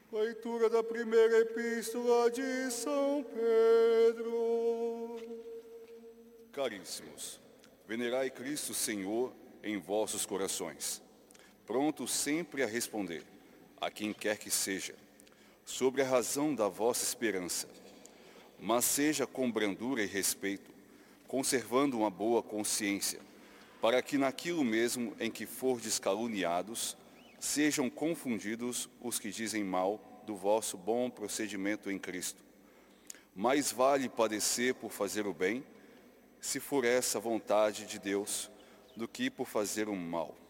Leitura da primeira epístola de São Pedro. Caríssimos, venerai Cristo Senhor em vossos corações, pronto sempre a responder, a quem quer que seja, sobre a razão da vossa esperança, mas seja com brandura e respeito, conservando uma boa consciência, para que naquilo mesmo em que fordes caluniados, sejam confundidos os que dizem mal do vosso bom procedimento em Cristo. Mais vale padecer por fazer o bem, se for essa vontade de Deus, do que por fazer o mal.